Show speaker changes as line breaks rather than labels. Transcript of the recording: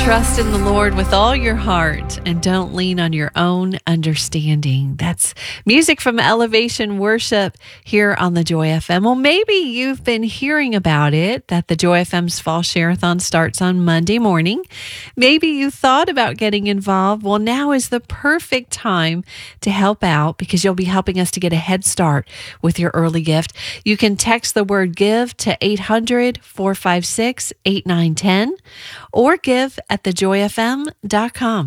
Trust in the Lord with all your heart and don't lean on your own understanding. That's music from Elevation Worship here on the Joy FM. Well, maybe you've been hearing about it, that the Joy FM's Fall Share-a-thon starts on Monday morning. Maybe you thought about getting involved. Well, now is the perfect time to help out because you'll be helping us to get a head start with your early gift. You can text the word GIVE to 800-456-8910 or give at thejoyfm.com.